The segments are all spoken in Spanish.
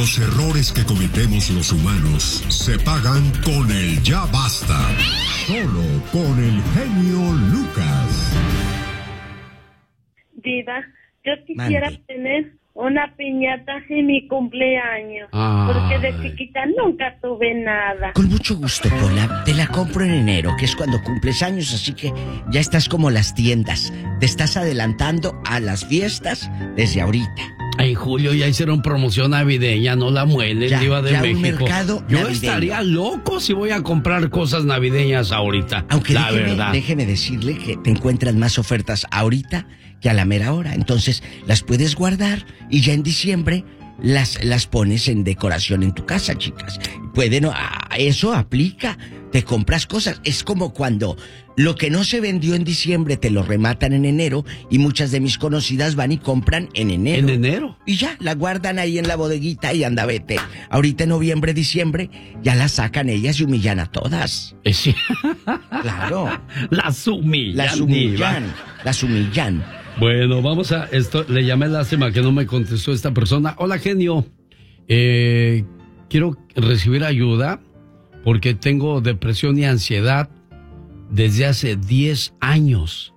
Los errores que cometemos los humanos se pagan con el ya basta. Solo con el genio Lucas. Diva, yo quisiera tener una piñata en mi cumpleaños. Porque de chiquita nunca tuve nada. Con mucho gusto, Pola. Te la compro en enero, que es cuando cumples años, así que ya estás como las tiendas. Te estás adelantando a las fiestas desde ahorita. En julio ya hicieron promoción navideña, no la muelen, Diva de México. Un mercado Yo navideño. estaría loco si voy a comprar cosas navideñas ahorita. Aunque la verdad. déjeme decirle que te encuentras más ofertas ahorita que a la mera hora. Entonces las puedes guardar y ya en diciembre las pones en decoración en tu casa, chicas. Eso aplica. Te compras cosas. Es como cuando lo que no se vendió en diciembre te lo rematan en enero y muchas de mis conocidas van y compran en enero. ¿En enero? Y ya, la guardan ahí en la bodeguita y anda, vete. Ahorita en noviembre, diciembre, ya la sacan ellas y humillan a todas. Sí. Claro. Las humillan. Las humillan. Bueno, vamos a esto. Le llamé, lástima que no me contestó esta persona. Hola, genio. Quiero recibir ayuda porque tengo depresión y ansiedad desde hace 10 años.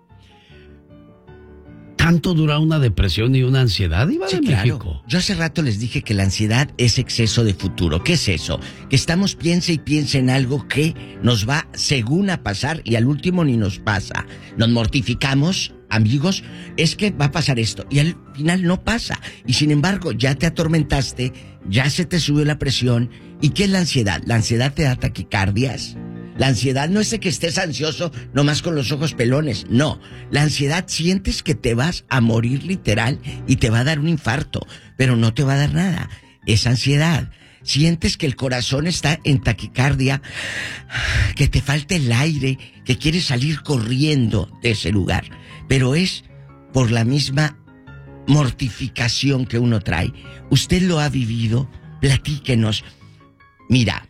¿Tanto dura una depresión y una ansiedad, Diva de México? Claro. Yo hace rato les dije que la ansiedad es exceso de futuro. ¿Qué es eso? Que estamos piense y piense en algo que nos va según a pasar y al último ni nos pasa. Nos mortificamos, amigos, es que va a pasar esto y al final no pasa. Y sin embargo ya te atormentaste, ya se te sube la presión. ¿Y qué es la ansiedad? La ansiedad te da taquicardias. La ansiedad no es de que estés ansioso nomás con los ojos pelones, no. La ansiedad sientes que te vas a morir literal y te va a dar un infarto, pero no te va a dar nada. Es ansiedad. Sientes que el corazón está en taquicardia, que te falta el aire, que quieres salir corriendo de ese lugar. Pero es por la misma mortificación que uno trae. ¿Usted lo ha vivido? Platíquenos. Mira,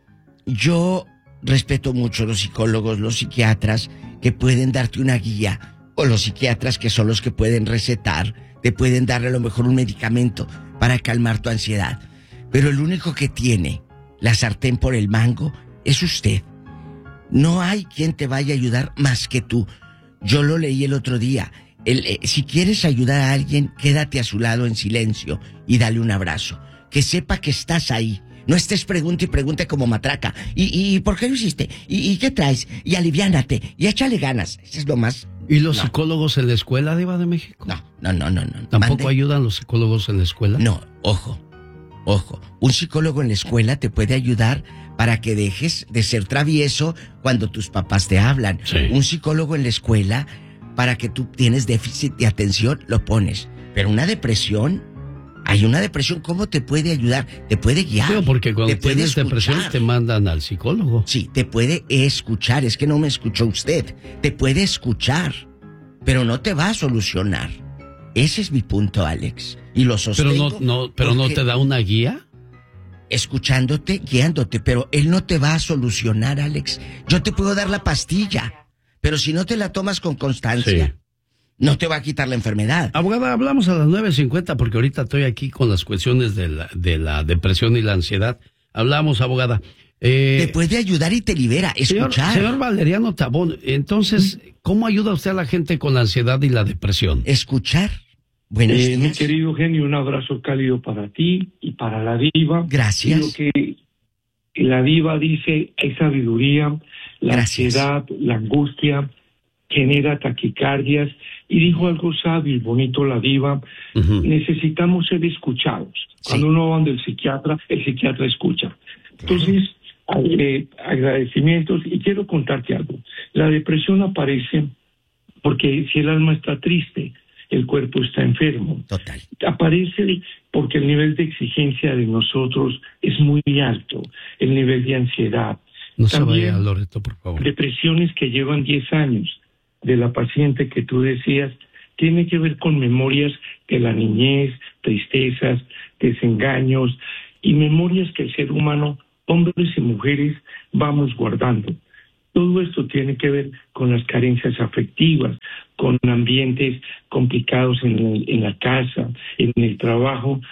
yo respeto mucho los psicólogos, los psiquiatras que pueden darte una guía, o los psiquiatras que son los que pueden recetar, te pueden dar a lo mejor un medicamento para calmar tu ansiedad. Pero el único que tiene la sartén por el mango es usted. No hay quien te vaya a ayudar más que tú. Yo lo leí el otro día. Si quieres ayudar a alguien, quédate a su lado en silencio y dale un abrazo. Que sepa que estás ahí. No estés pregunte y pregunte como matraca. ¿Y por qué lo hiciste? ¿Y qué traes? Y aliviánate. Y échale ganas. Eso es lo más... ¿Y los psicólogos en la escuela, Diva de México? No. ¿Tampoco ayudan los psicólogos en la escuela? No, ojo. Un psicólogo en la escuela te puede ayudar para que dejes de ser travieso cuando tus papás te hablan. Sí. Un psicólogo en la escuela, para que tú tienes déficit de atención, lo pones. Pero una depresión... Hay una depresión, ¿cómo te puede ayudar? Te puede guiar. Sí, porque cuando tienes depresión te mandan al psicólogo. Sí, te puede escuchar, es que no me escuchó usted. Te puede escuchar, pero no te va a solucionar. Ese es mi punto, Alex. Y lo sostengo. Pero no te da una guía. Escuchándote, guiándote, pero él no te va a solucionar, Alex. Yo te puedo dar la pastilla, pero si no te la tomas con constancia... Sí. No te va a quitar la enfermedad. Abogada, hablamos a las 9:50 porque ahorita estoy aquí con las cuestiones de la depresión y la ansiedad. Hablamos, abogada. Te puede ayudar y te libera. Escuchar. Señor Valeriano Tabón, entonces, ¿cómo ayuda usted a la gente con la ansiedad y la depresión? Escuchar. Buenos días. Mi querido genio, un abrazo cálido para ti y para la diva. Gracias. Y lo que la diva dice es sabiduría, la ansiedad, la angustia genera taquicardias, y dijo algo sabio y bonito la diva. Necesitamos ser escuchados. Cuando uno va donde el psiquiatra escucha. Entonces, agradecimientos, y quiero contarte algo. La depresión aparece porque si el alma está triste, el cuerpo está enfermo. Total. Aparece porque el nivel de exigencia de nosotros es muy alto, el nivel de ansiedad. No También, se vaya, Loreto, por favor. Depresiones que llevan 10 años de la paciente que tú decías, tiene que ver con memorias de la niñez, tristezas, desengaños y memorias que el ser humano, hombres y mujeres, vamos guardando. Todo esto tiene que ver con las carencias afectivas, con ambientes complicados en la casa, en el trabajo,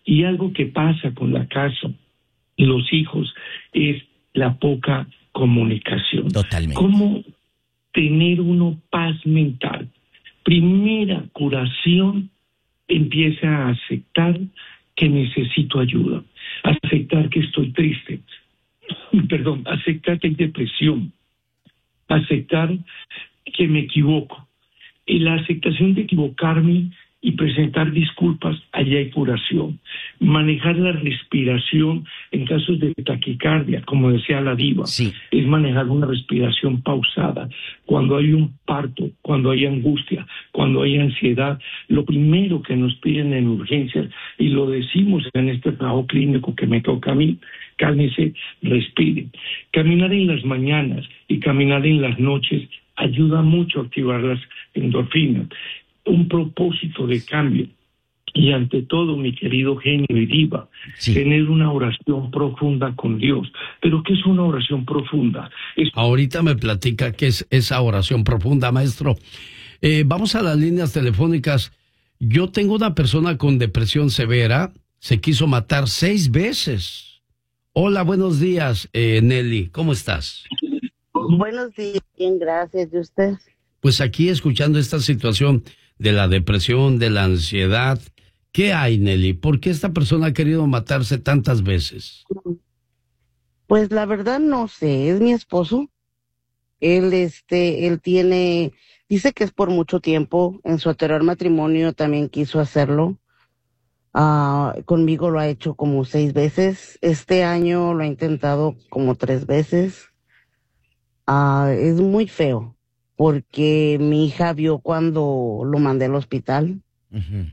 Y algo que pasa con la casa y los hijos es la poca comunicación. Totalmente. ¿Cómo tener uno paz mental? Primera curación, empieza a aceptar que necesito ayuda, aceptar que estoy triste, aceptar que hay depresión, aceptar que me equivoco. Y la aceptación de equivocarme y presentar disculpas, allá hay curación. Manejar la respiración en casos de taquicardia, como decía la diva, sí, es manejar una respiración pausada. Cuando hay un parto, cuando hay angustia, cuando hay ansiedad, lo primero que nos piden en urgencias, y lo decimos en este trabajo clínico que me toca a mí, cálmense, respiren. Caminar en las mañanas y caminar en las noches ayuda mucho a activar las endorfinas. Un propósito de cambio. Y ante todo, mi querido genio y diva, sí, tener una oración profunda con Dios. ¿Pero qué es una oración profunda? Ahorita me platica qué es esa oración profunda, maestro. Vamos a las líneas telefónicas. Yo tengo una persona con depresión severa, se quiso matar 6 veces. Hola, buenos días, Nelly, ¿cómo estás? Buenos días, bien, gracias. ¿Y usted? Pues aquí escuchando esta situación de la depresión, de la ansiedad. ¿Qué hay, Nelly? ¿Por qué esta persona ha querido matarse tantas veces? Pues la verdad no sé, es mi esposo. Él dice que es por mucho tiempo. En su anterior matrimonio también quiso hacerlo. Conmigo lo ha hecho como 6 veces. Este año lo ha intentado como 3 veces. Es muy feo, porque mi hija vio cuando lo mandé al hospital. Uh-huh.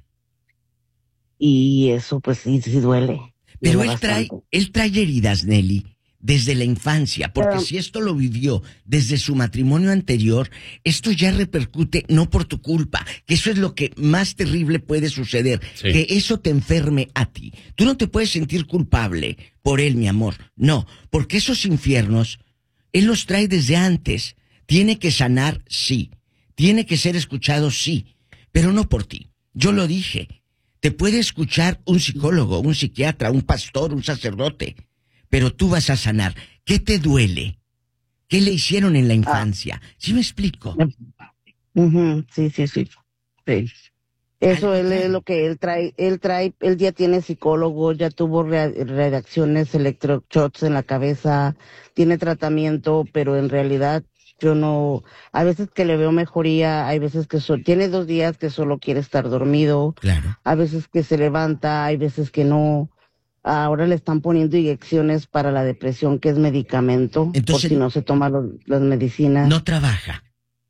Y eso pues sí duele. Pero él trae heridas, Nelly, desde la infancia, porque si esto lo vivió desde su matrimonio anterior, esto ya repercute no por tu culpa, que eso es lo que más terrible puede suceder, sí, que eso te enferme a ti. Tú no te puedes sentir culpable por él, mi amor, no, porque esos infiernos, él los trae desde antes. Tiene que sanar, sí, tiene que ser escuchado, sí, pero no por ti. Yo lo dije, te puede escuchar un psicólogo, un psiquiatra, un pastor, un sacerdote, pero tú vas a sanar. ¿Qué te duele? ¿Qué le hicieron en la infancia? ¿Sí me explico? Uh-huh. Sí. Eso es lo que él trae. Él ya tiene psicólogo, ya tuvo reacciones, electroshots en la cabeza, tiene tratamiento, pero en realidad yo no, a veces que le veo mejoría, hay veces que tiene 2 días que solo quiere estar dormido, claro, a veces que se levanta, hay veces que no. Ahora le están poniendo inyecciones para la depresión, que es medicamento. Entonces, por si no se toma las medicinas. ¿No trabaja?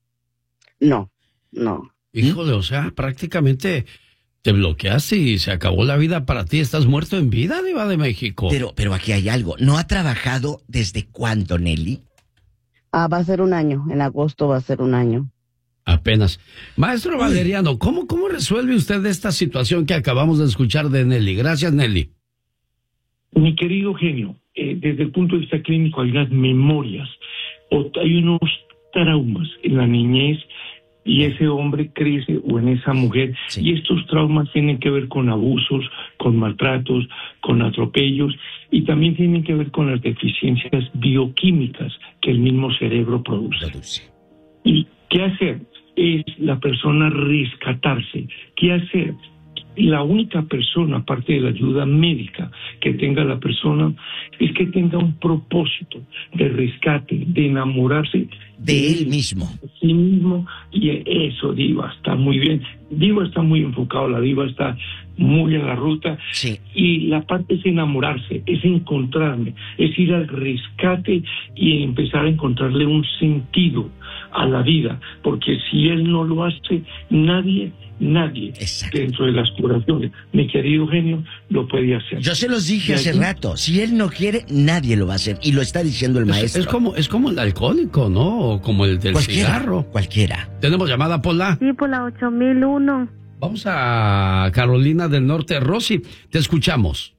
No. Híjole, o sea, prácticamente te bloqueaste y se acabó la vida para ti. Estás muerto en vida, Diva de México. Pero aquí hay algo. ¿No ha trabajado desde cuándo, Nelly? Va a ser 1 año. En agosto va a ser 1 año. Apenas. Maestro Valeriano, ¿cómo resuelve usted esta situación que acabamos de escuchar de Nelly? Gracias, Nelly. Mi querido genio, desde el punto de vista clínico hay unas memorias, hay unos traumas en la niñez, y ese hombre crece o en esa mujer, sí, y estos traumas tienen que ver con abusos, con maltratos, con atropellos, y también tienen que ver con las deficiencias bioquímicas que el mismo cerebro produce. ¿Y qué hacer? Es la persona rescatarse. ¿Qué hacer? La única persona, aparte de la ayuda médica que tenga la persona, es que tenga un propósito de rescate, de enamorarse de él mismo. De sí mismo, y eso, Diva, está muy bien. Diva está muy enfocado, la Diva está muy en la ruta. Sí. Y la parte es enamorarse, es encontrarme, es ir al rescate y empezar a encontrarle un sentido a la vida, porque si él no lo hace, nadie exacto, dentro de las curaciones, mi querido genio, lo puede hacer. Yo se los dije hace rato, si él no quiere, nadie lo va a hacer, y lo está diciendo el maestro. Es como el alcohólico, ¿no? O como el del cigarro. Cualquiera. ¿Tenemos llamada, Pola? Sí, por la 8001. Vamos a Carolina del Norte. Rosy, te escuchamos.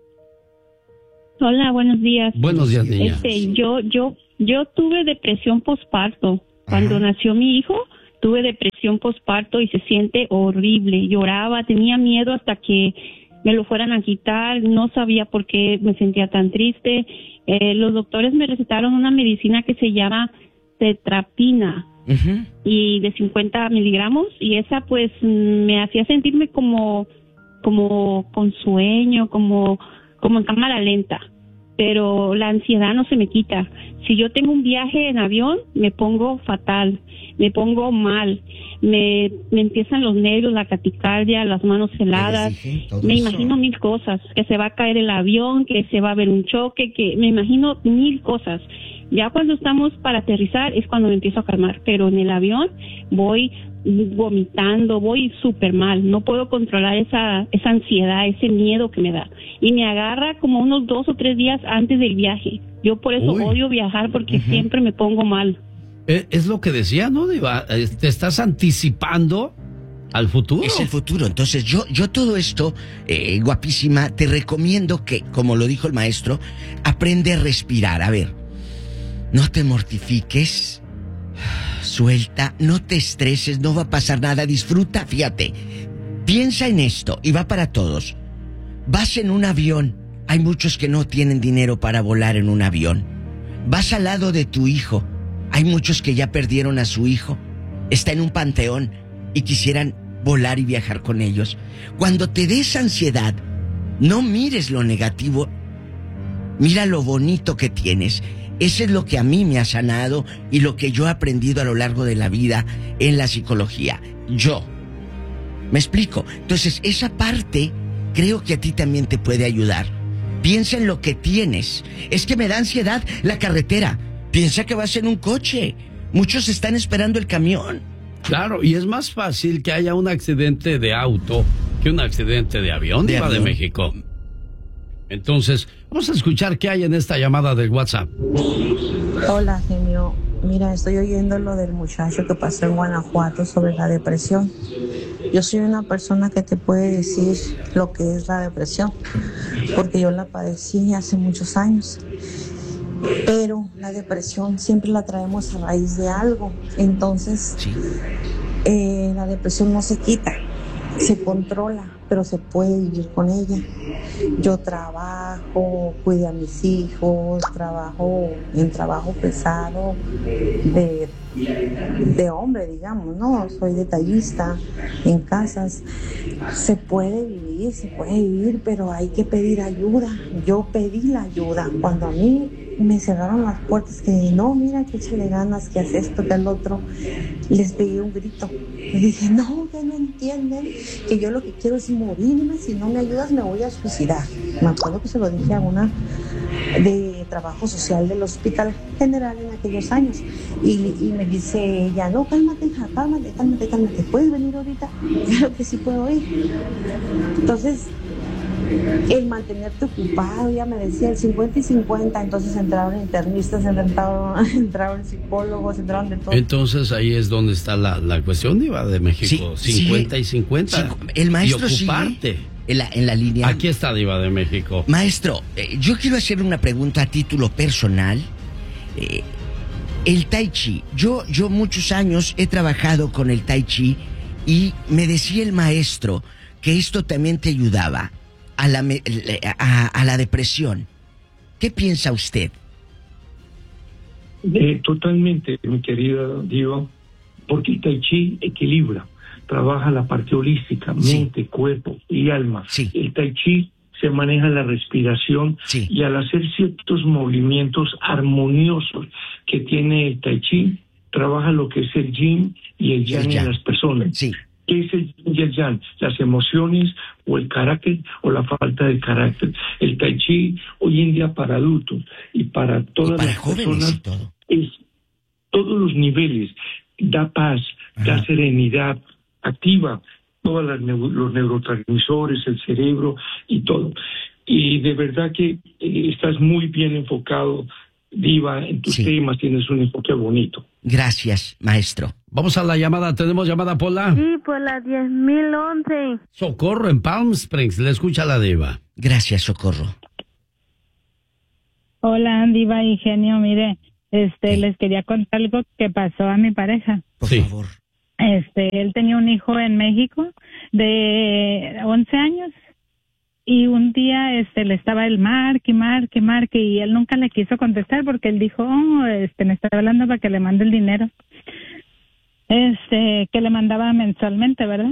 Hola, buenos días. Buenos días, niña. Yo tuve depresión posparto. Cuando nació mi hijo, tuve depresión posparto y se siente horrible. Lloraba, tenía miedo hasta que me lo fueran a quitar. No sabía por qué me sentía tan triste. Los doctores me recetaron una medicina que se llama tetrapina, y de 50 miligramos, y esa pues me hacía sentirme como con sueño, como en cámara lenta, pero la ansiedad no se me quita. Si yo tengo un viaje en avión, me pongo fatal, me pongo mal, me empiezan los nervios, la taquicardia, las manos heladas, me imagino mil cosas, que se va a caer el avión, que se va a haber un choque, que me imagino mil cosas. Ya cuando estamos para aterrizar es cuando me empiezo a calmar, pero en el avión voy vomitando, voy súper mal, no puedo controlar esa ansiedad, ese miedo que me da, y me agarra como unos 2 o 3 días antes del viaje. Yo por eso odio viajar, porque siempre me pongo mal. Es lo que decía, ¿no, Diva? Te estás anticipando al futuro. Es el futuro. Entonces yo todo esto, guapísima, te recomiendo que, como lo dijo el maestro, aprende a respirar. A ver, no te mortifiques, suelta, no te estreses, no va a pasar nada, disfruta, fíjate, piensa en esto, y va para todos. Vas en un avión, hay muchos que no tienen dinero para volar en un avión. Vas al lado de tu hijo, hay muchos que ya perdieron a su hijo, está en un panteón y quisieran volar y viajar con ellos. Cuando te des ansiedad, no mires lo negativo, mira lo bonito que tienes. Eso es lo que a mí me ha sanado y lo que yo he aprendido a lo largo de la vida en la psicología. ¿Me explico? Entonces, esa parte creo que a ti también te puede ayudar. Piensa en lo que tienes. Es que me da ansiedad la carretera. Piensa que vas en un coche. Muchos están esperando el camión. Claro, y es más fácil que haya un accidente de auto que un accidente de avión, Diva de México. Entonces, vamos a escuchar qué hay en esta llamada del WhatsApp. Hola, genio. Mira, estoy oyendo lo del muchacho que pasó en Guanajuato sobre la depresión. Yo soy una persona que te puede decir lo que es la depresión, porque yo la padecí hace muchos años. Pero la depresión siempre la traemos a raíz de algo. Entonces, la depresión no se quita, se controla, pero se puede vivir con ella. Yo trabajo, cuido a mis hijos, trabajo en trabajo pesado de hombre, digamos, ¿no? Soy detallista en casas. Se puede vivir, pero hay que pedir ayuda. Yo pedí la ayuda. Cuando a mí me cerraron las puertas, que no, mira, que échale ganas, que hace esto, que el otro, les pegué un grito. Les dije, no, que no entienden, que yo lo que quiero es morirme, si no me ayudas me voy a suicidar. Me acuerdo que se lo dije a una de trabajo social del Hospital General en aquellos años, y me dice ella, no, cálmate, hija, cálmate, ¿puedes venir ahorita? Claro que sí puedo ir. Entonces, el mantenerte ocupado, ya me decía, el 50 y 50, entonces entraron internistas, entraron psicólogos, entraron de todo. Entonces ahí es donde está la cuestión, Diva de México, 50 y 50. El maestro y ocuparte. En la línea. Aquí está, Diva de México. Maestro, yo quiero hacerle una pregunta a título personal. El Tai Chi, yo muchos años he trabajado con el Tai Chi, y me decía el maestro que esto también te ayudaba a la depresión. ¿Qué piensa usted? Totalmente, mi querida Diva, porque el Tai Chi equilibra, trabaja la parte holística, mente, cuerpo y alma. El Tai Chi se maneja la respiración, y al hacer ciertos movimientos armoniosos que tiene el Tai Chi, trabaja lo que es el yin y el yang en las personas. ¿Qué es el yin y el yang? Las emociones o el carácter o la falta de carácter. El Tai Chi hoy en día para adultos y para todas las personas es todos los niveles, da paz, da serenidad, activa todos los neurotransmisores, el cerebro y todo. Y de verdad que estás muy bien enfocado, Diva, en tus temas, tienes un enfoque bonito. Gracias, maestro. Vamos a la llamada. ¿Tenemos llamada, Pola? Sí, por la 10.011. Socorro, en Palm Springs. Le escucha la Diva. Gracias, Socorro. Hola, Diva y genio. Mire, les quería contar algo que pasó a mi pareja. Por favor. Él tenía un hijo en México de 11 años. Y un día le estaba el marque y él nunca le quiso contestar porque él dijo, me estaba hablando para que le mande el dinero. Que le mandaba mensualmente, ¿verdad?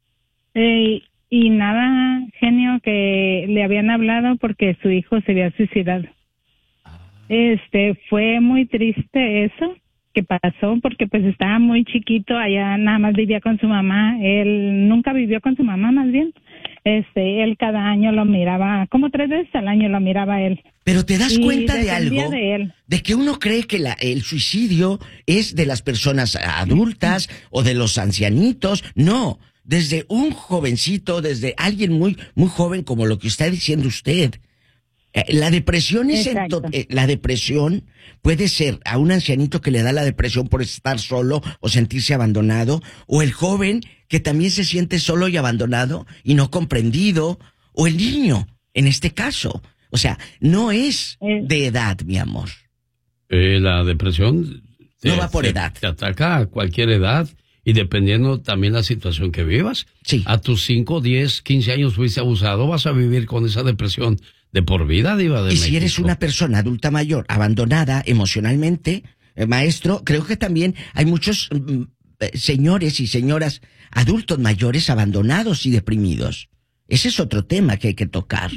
Y nada, genio, que le habían hablado porque su hijo se había suicidado. Fue muy triste eso que pasó porque pues estaba muy chiquito, allá nada más vivía con su mamá, él nunca vivió con su mamá más bien. Él cada año lo miraba, como 3 veces al año lo miraba él. Pero te das cuenta de algo, de que uno cree que el suicidio es de las personas adultas o de los ancianitos. No, desde un jovencito, desde alguien muy joven como lo que está diciendo usted. La depresión la depresión puede ser a un ancianito que le da la depresión por estar solo o sentirse abandonado, o el joven que también se siente solo y abandonado y no comprendido, o el niño, en este caso. O sea, no es de edad, mi amor. La depresión no va por edad. Te ataca a cualquier edad y dependiendo también la situación que vivas. Sí. A tus 5, 10, 15 años fuiste abusado, vas a vivir con esa depresión de por vida, Diva de México. Y si eres una persona adulta mayor, abandonada emocionalmente, maestro, creo que también hay muchos señores y señoras adultos mayores abandonados y deprimidos. Ese es otro tema que hay que tocar.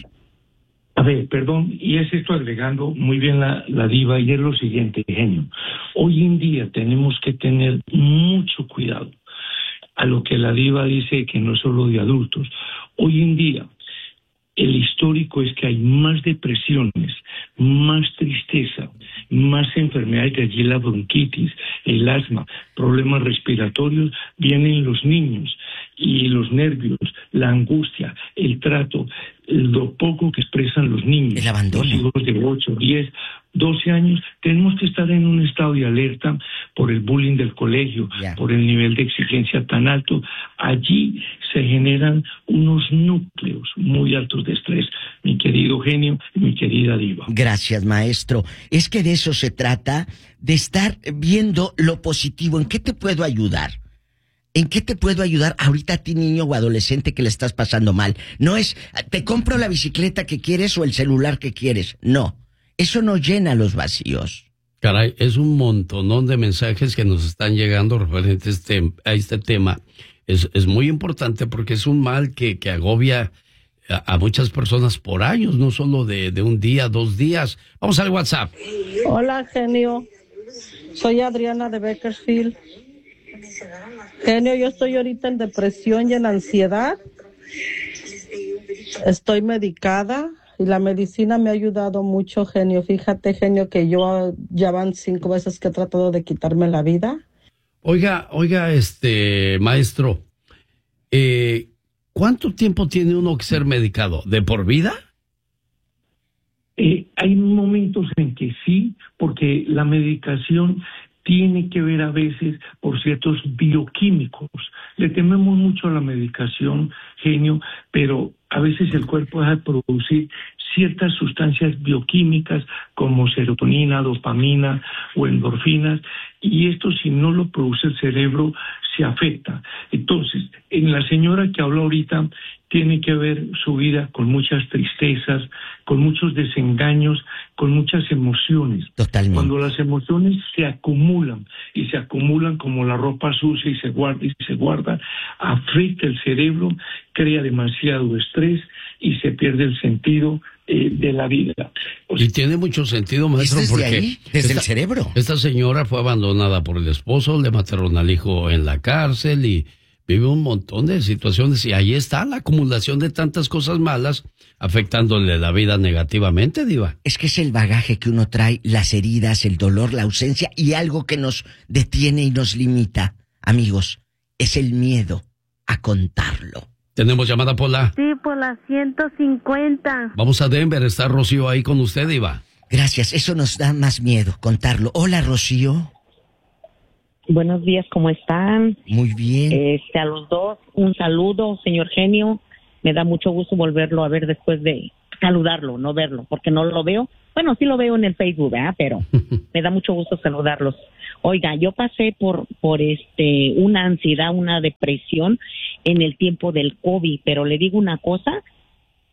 A ver, perdón, y es esto agregando muy bien la Diva, y es lo siguiente, genio. Hoy en día tenemos que tener mucho cuidado a lo que la Diva dice, que no es solo de adultos. Hoy en día el histórico es que hay más depresiones, más tristeza, más enfermedades, de allí la bronquitis, el asma, problemas respiratorios, vienen los niños y los nervios, la angustia, el trato, lo poco que expresan los niños. El abandono. Los hijos de 8, 10, 12 años, tenemos que estar en un estado de alerta por el bullying del colegio, por el nivel de exigencia tan alto. Allí se generan unos núcleos muy altos de estrés, mi querido genio y mi querida Diva. Gracias, maestro. Es que de eso se trata, de estar viendo lo positivo. ¿En qué te puedo ayudar? ¿En qué te puedo ayudar ahorita a ti, niño o adolescente, que le estás pasando mal? No es, te compro la bicicleta que quieres o el celular que quieres. No, eso no llena los vacíos. Caray, es un montonón de mensajes que nos están llegando referentes a este tema. Es muy importante porque es un mal que agobia a muchas personas por años, no solo de un día, 2 días. Vamos al WhatsApp. Hola, genio. Soy Adriana de Bakersfield. Genio, yo estoy ahorita en depresión y en ansiedad. Estoy medicada y la medicina me ha ayudado mucho, genio. Fíjate, genio, que yo ya van 5 veces que he tratado de quitarme la vida. Oiga, maestro, ¿cuánto tiempo tiene uno que ser medicado? ¿De por vida? Hay momentos en que sí, porque la medicación tiene que ver a veces por ciertos bioquímicos. Le tememos mucho a la medicación, genio, pero a veces el cuerpo deja de producir ciertas sustancias bioquímicas como serotonina, dopamina o endorfinas, y esto, si no lo produce el cerebro, se afecta. Entonces, en la señora que habló ahorita, tiene que ver su vida con muchas tristezas, con muchos desengaños, con muchas emociones. Totalmente. Cuando las emociones se acumulan, y se acumulan como la ropa sucia y se guarda, afecta el cerebro, crea demasiado estrés y se pierde el sentido de la vida. Y tiene mucho sentido, maestro, porque ahí, desde el cerebro. Esta señora fue abandonada por el esposo, le mataron al hijo en la cárcel y vive un montón de situaciones, y ahí está la acumulación de tantas cosas malas afectándole la vida negativamente, Diva. Es que es el bagaje que uno trae, las heridas, el dolor, la ausencia y algo que nos detiene y nos limita, amigos, es el miedo a contarlo. ¿Tenemos llamada, Pola? Sí, por la 150. Vamos a Denver, está Rocío ahí con usted, Diva. Gracias, eso nos da más miedo, contarlo. Hola, Rocío. Buenos días, ¿cómo están? Muy bien. A los dos, un saludo, señor genio. Me da mucho gusto volverlo a ver después de saludarlo, no verlo, porque no lo veo. Bueno, sí lo veo en el Facebook, ¿verdad? Pero me da mucho gusto saludarlos. Oiga, yo pasé por una ansiedad, una depresión en el tiempo del COVID, pero le digo una cosa,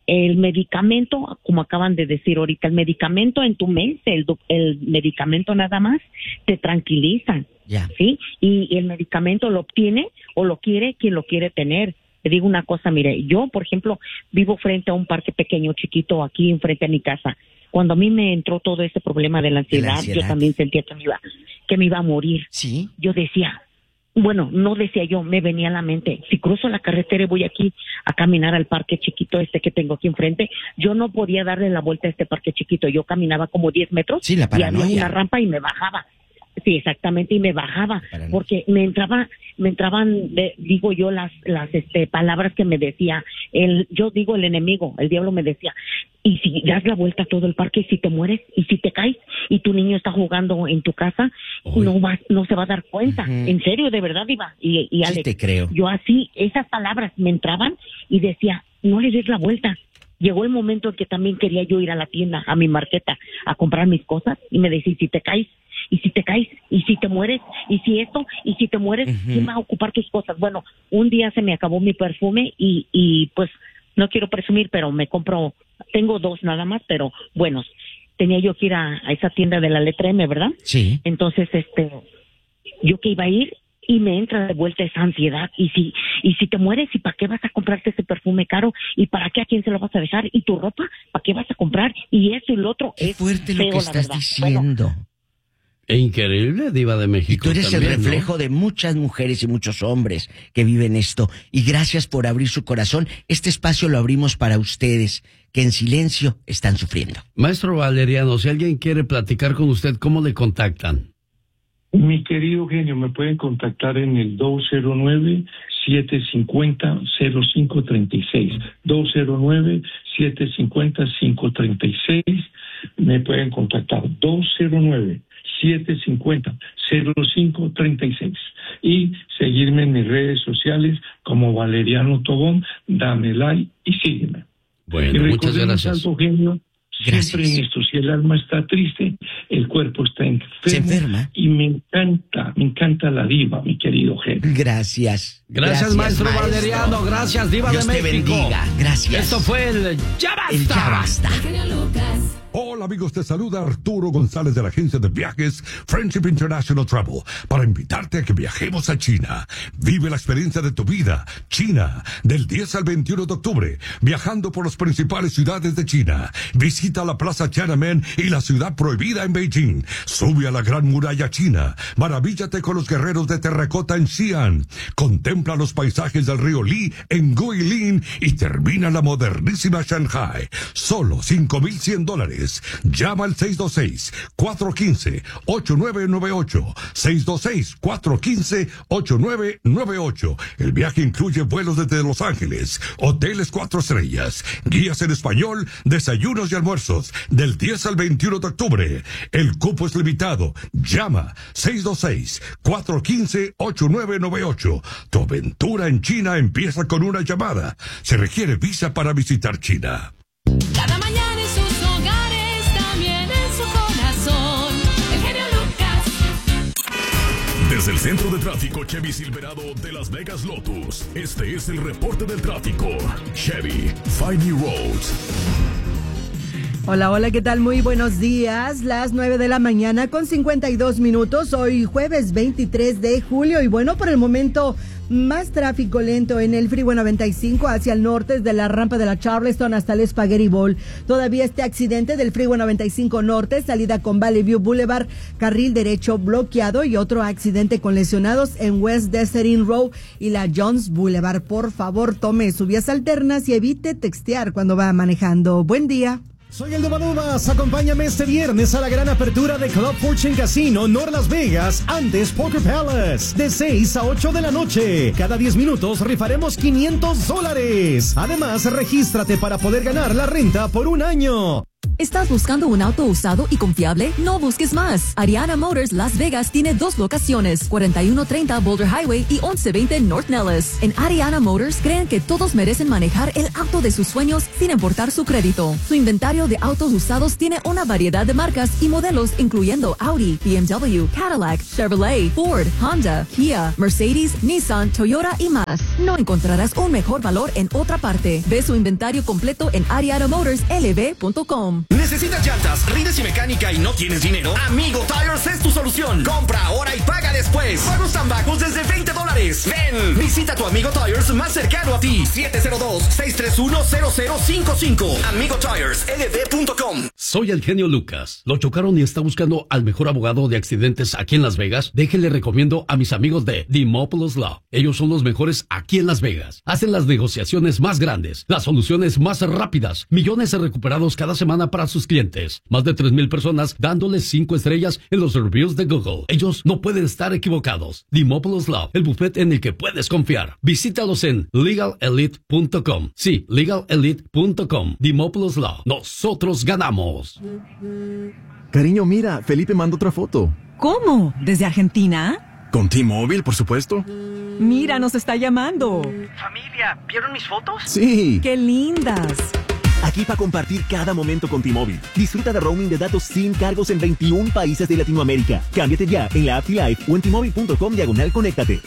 el medicamento, como acaban de decir ahorita, el medicamento en tu mes, el medicamento nada más, te tranquiliza, ¿sí? Y el medicamento lo obtiene o lo quiere quien lo quiere tener. Te digo una cosa, mire, yo, por ejemplo, vivo frente a un parque pequeño, chiquito, aquí enfrente a mi casa. Cuando a mí me entró todo ese problema de la ansiedad, yo también sentía que me iba a morir. ¿Sí? Yo decía, bueno, no decía yo, me venía a la mente, si cruzo la carretera y voy aquí a caminar al parque chiquito que tengo aquí enfrente, yo no podía darle la vuelta a este parque chiquito, yo caminaba como 10 metros y había una rampa y me bajaba. Sí, exactamente, y me bajaba, porque me entraban, digo yo, las palabras que me decía, yo digo el enemigo, el diablo me decía, y si das la vuelta a todo el parque, y si te mueres, y si te caes, y tu niño está jugando en tu casa, no se va a dar cuenta, en serio, de verdad, Diva, y Alex, sí te creo. Yo así, esas palabras me entraban, y decía, no le des la vuelta. Llegó el momento en que también quería yo ir a la tienda, a mi marqueta, a comprar mis cosas, y me decía, si te caes, y si te caes, y si te mueres, y si esto, y si te mueres, ¿quién va a ocupar tus cosas? Bueno, un día se me acabó mi perfume y pues no quiero presumir, pero tengo 2 nada más, pero bueno, tenía yo que ir a esa tienda de la letra M, ¿verdad? Sí. Entonces, yo que iba a ir y me entra de vuelta esa ansiedad, y si te mueres, ¿y para qué vas a comprarte ese perfume caro? ¿Y para qué a quién se lo vas a dejar? ¿Y tu ropa? ¿Para qué vas a comprar? Y esto y lo otro. Qué fuerte lo que estás diciendo. Bueno, increíble, Diva de México. Y tú eres también, el reflejo, ¿no?, de muchas mujeres y muchos hombres que viven esto. Y gracias por abrir su corazón. Este espacio lo abrimos para ustedes, que en silencio están sufriendo. Maestro Valeriano, si alguien quiere platicar con usted, ¿cómo le contactan? Mi querido genio, me pueden contactar en el 209-750-0536. 209-750-536. Me pueden contactar 209-750-0536 y seguirme en mis redes sociales como Valeriano Tobón. Dame like y sígueme. Bueno, muchas gracias. Alto, genio, siempre en esto, si el alma está triste, el cuerpo está enfermo. Se enferma. Y me encanta la diva, mi querido genio. Gracias. Gracias, maestro Valeriano. Gracias, Diva Dios de te México. bendiga. Gracias. Esto fue el Ya Basta. El Ya Basta. Hola amigos, te saluda Arturo González de la agencia de viajes Friendship International Travel para invitarte a que viajemos a China. Vive la experiencia de tu vida. China, del 10 al 21 de octubre, viajando por las principales ciudades de China. Visita la Plaza Tiananmen y la Ciudad Prohibida en Beijing. Sube a la Gran Muralla China. Maravíllate con los guerreros de terracota en Xi'an. Contempla los paisajes del río Li en Guilin y termina la modernísima Shanghai. Solo $5,100. Llama al 626-415-8998. 626-415-8998. El viaje incluye vuelos desde Los Ángeles, hoteles 4 estrellas, guías en español, desayunos y almuerzos, del 10 al 21 de octubre. El cupo es limitado. Llama 626-415-8998. Tu aventura en China empieza con una llamada. Se requiere visa para visitar China. Cada mañana en sus hogares, también en su corazón, el genio Lucas. Desde el centro de tráfico Chevy Silverado de Las Vegas Lotus, este es el reporte del tráfico. Chevy, find new roads. Hola, hola, ¿qué tal? Muy buenos días. Las 9 de la mañana con 52 minutos. Hoy jueves 23 de julio. Y bueno, por el momento, más tráfico lento en el Freeway 95 hacia el norte, desde la rampa de la Charleston hasta el Spaghetti Bowl. Todavía este accidente del Freeway 95 norte, salida con Valley View Boulevard, carril derecho bloqueado, y otro accidente con lesionados en West Desert Inn Road y la Jones Boulevard. Por favor, tome sus vías alternas y evite textear cuando va manejando. Buen día. Soy el Dumas. Acompáñame este viernes a la gran apertura de Club Fortune Casino North Las Vegas, antes Poker Palace, de 6 a 8 de la noche. Cada 10 minutos rifaremos $500. Además, regístrate para poder ganar la renta por un año. ¿Estás buscando un auto usado y confiable? No busques más. Ariana Motors Las Vegas tiene 2 locaciones, 4130 Boulder Highway y 1120 North Nellis. En Ariana Motors creen que todos merecen manejar el auto de sus sueños sin importar su crédito. Su inventario de autos usados tiene una variedad de marcas y modelos incluyendo Audi, BMW, Cadillac, Chevrolet, Ford, Honda, Kia, Mercedes, Nissan, Toyota y más. No encontrarás un mejor valor en otra parte. Ve su inventario completo en arianamotorslv.com. ¿Necesitas llantas, rines y mecánica y no tienes dinero? Amigo Tires es tu solución. Compra ahora y paga después. Pagos tan bajos desde $20. Ven, visita tu Amigo Tires más cercano a ti. 702-631-0055. AmigoTiresLV.com. Soy el genio Lucas. ¿Lo chocaron y está buscando al mejor abogado de accidentes aquí en Las Vegas? Déjenle recomiendo a mis amigos de Dimopoulos Law. Ellos son los mejores aquí en Las Vegas. Hacen las negociaciones más grandes, las soluciones más rápidas, millones recuperados cada semana para sus clientes. Más de 3,000 personas dándoles 5 estrellas en los reviews de Google. Ellos no pueden estar equivocados. Dimopoulos Law, el buffet en el que puedes confiar. Visítalos en legalelite.com. Sí, legalelite.com. Dimopoulos Law. Nosotros ganamos. Cariño, mira, Felipe mandó otra foto. ¿Cómo? ¿Desde Argentina? Con T-Mobile, por supuesto. Mira, nos está llamando. Familia, ¿vieron mis fotos? Sí. ¡Qué lindas! Aquí para compartir cada momento con T-Mobile. Disfruta de roaming de datos sin cargos en 21 países de Latinoamérica. Cámbiate ya en la app T-Life o en T-Mobile.com/conéctate.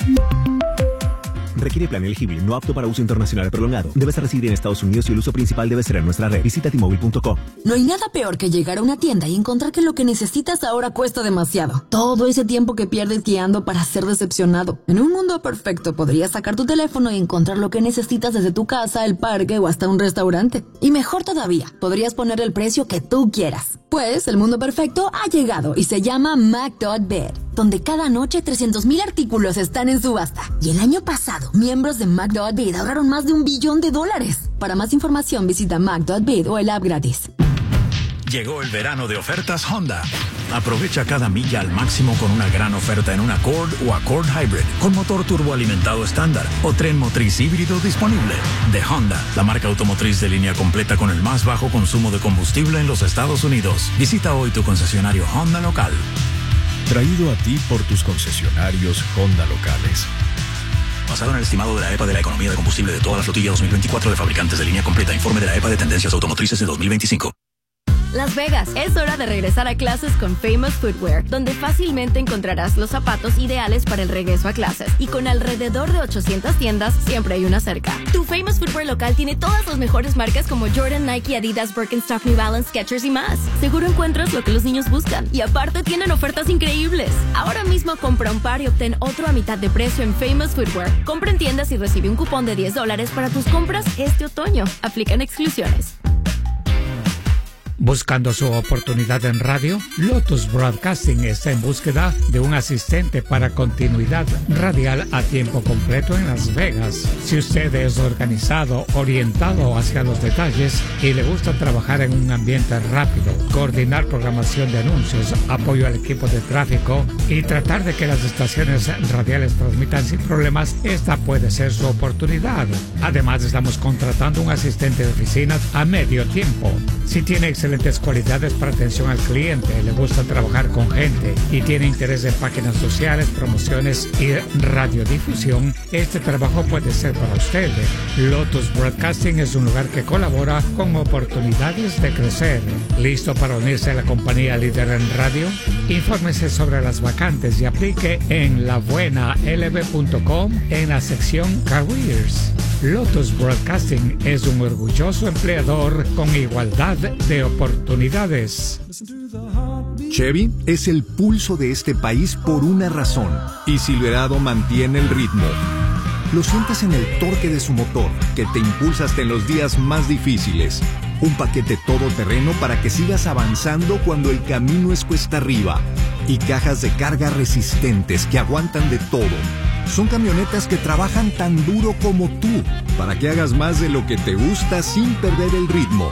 Requiere plan elegible, no apto para uso internacional prolongado. Debes residir en Estados Unidos y el uso principal debe ser en nuestra red. Visita T-Mobile.com. No hay nada peor que llegar a una tienda y encontrar que lo que necesitas ahora cuesta demasiado. Todo ese tiempo que pierdes guiando para ser decepcionado. En un mundo perfecto podrías sacar tu teléfono y encontrar lo que necesitas desde tu casa, el parque o hasta un restaurante. Y mejor todavía, podrías poner el precio que tú quieras. Pues el mundo perfecto ha llegado y se llama Mac.bid, donde cada noche 300,000 artículos están en subasta. Y el año pasado, miembros de Mac.bid ahorraron más de $1 billón. Para más información visita Mac.bid o el app gratis. Llegó el verano de ofertas Honda. Aprovecha cada milla al máximo con una gran oferta en un Accord o Accord Hybrid, con motor turboalimentado estándar o tren motriz híbrido disponible. De Honda, la marca automotriz de línea completa con el más bajo consumo de combustible en los Estados Unidos. Visita hoy tu concesionario Honda local. Traído a ti por tus concesionarios Honda locales. Basado en el estimado de la EPA de la economía de combustible de toda la flotilla 2024 de fabricantes de línea completa. Informe de la EPA de tendencias automotrices de 2025. Las Vegas, es hora de regresar a clases con Famous Footwear, donde fácilmente encontrarás los zapatos ideales para el regreso a clases. Y con alrededor de 800 tiendas, siempre hay una cerca. Tu Famous Footwear local tiene todas las mejores marcas como Jordan, Nike, Adidas, Birkenstock, New Balance, Skechers y más. Seguro encuentras lo que los niños buscan. Y aparte tienen ofertas increíbles. Ahora mismo compra un par y obtén otro a mitad de precio en Famous Footwear. Compra en tiendas y recibe un cupón de $10 para tus compras este otoño. Aplican exclusiones. Buscando su oportunidad en radio, Lotus Broadcasting está en búsqueda de un asistente para continuidad radial a tiempo completo en Las Vegas. Si usted es organizado, orientado hacia los detalles y le gusta trabajar en un ambiente rápido, coordinar programación de anuncios, apoyo al equipo de tráfico y tratar de que las estaciones radiales transmitan sin problemas, esta puede ser su oportunidad. Además, estamos contratando un asistente de oficinas a medio tiempo. Si tiene excelentes cualidades para atención al cliente, le gusta trabajar con gente y tiene interés en páginas sociales, promociones y radiodifusión, este trabajo puede ser para usted. Lotus Broadcasting es un lugar que colabora con oportunidades de crecer. ¿Listo para unirse a la compañía líder en radio? Infórmese sobre las vacantes y aplique en labuenalv.com en la sección Careers. Lotus Broadcasting es un orgulloso empleador con igualdad de oportunidades. Chevy es el pulso de este país por una razón, y Silverado mantiene el ritmo. Lo sientes en el torque de su motor, que te impulsa hasta en los días más difíciles. Un paquete todoterreno para que sigas avanzando cuando el camino es cuesta arriba. Y cajas de carga resistentes que aguantan de todo. Son camionetas que trabajan tan duro como tú, para que hagas más de lo que te gusta sin perder el ritmo.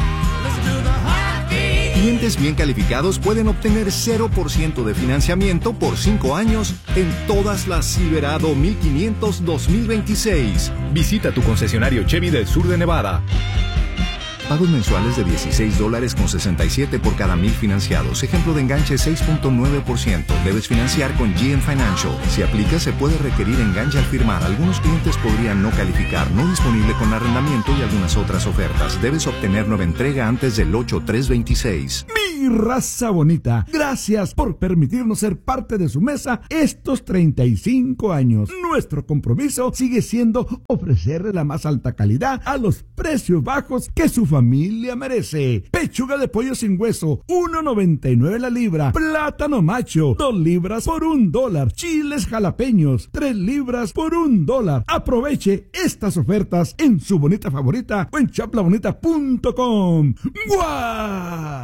Clientes bien calificados pueden obtener 0% de financiamiento por 5 años en todas las Silverado 1500 2026. Visita tu concesionario Chevy del sur de Nevada. Pagos mensuales de $16.67 por cada 1,000 financiados. Ejemplo de enganche 6.9%. Debes financiar con GM Financial. Si aplica, se puede requerir enganche al firmar. Algunos clientes podrían no calificar. No disponible con arrendamiento y algunas otras ofertas. Debes obtener nueva entrega antes del 8/3/26. Mi raza bonita, gracias por permitirnos ser parte de su mesa estos 35 años. Nuestro compromiso sigue siendo ofrecerle la más alta calidad a los precios bajos que su familia merece. Pechuga de pollo sin hueso, $1.99 la libra. Plátano macho, 2 libras por $1. Chiles jalapeños, 3 libras por $1. Aproveche estas ofertas en su bonita favorita o en chaplabonita.com. ¡Guau!